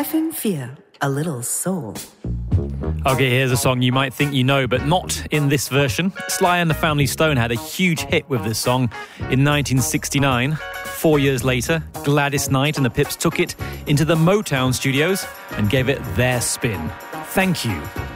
FM4, a little soul. Okay, here's a song you might think you know, but not in this version. Sly and the Family Stone had a huge hit with this song in 1969. 4 years later, Gladys Knight and the Pips took it into the Motown studios and gave it their spin. Thank You.